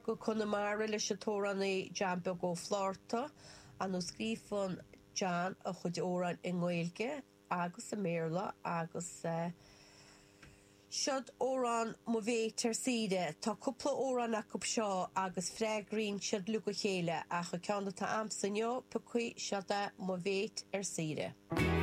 go Connemara leis se tóranna Jambe go Florta an nó scrífon Jan a chud óran in Gaeilge agus a méla agus siod óran mo bhé tarside tá cúpla óran a cup seo agus freagrín siod luca chéile a chu ceanna tá amsanio pe chuí siada mo bhét side.